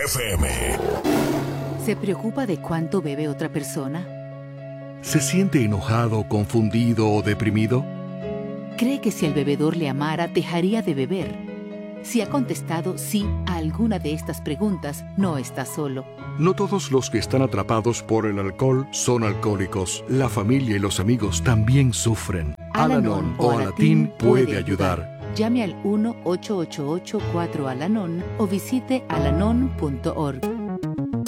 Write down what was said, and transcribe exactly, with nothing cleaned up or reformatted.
F M. ¿Se preocupa de cuánto bebe otra persona? ¿Se siente enojado, confundido o deprimido? ¿Cree que si el bebedor le amara, dejaría de beber? Si ha contestado sí a alguna de estas preguntas, no está solo. No todos los que están atrapados por el alcohol son alcohólicos. La familia y los amigos también sufren. Al-Anon o Alatín puede ayudar. Llame al uno ocho ocho ocho cuatro Al-Anon o visite alanon punto org.